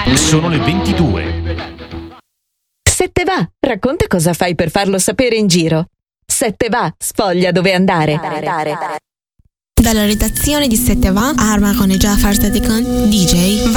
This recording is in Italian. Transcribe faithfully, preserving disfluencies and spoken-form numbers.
Sono le ventidue. Se te va, racconta cosa fai per farlo sapere in giro. Se te va, sfoglia dove andare. Dalla redazione di Se te va, Arma con e Jafar Sadikan, D J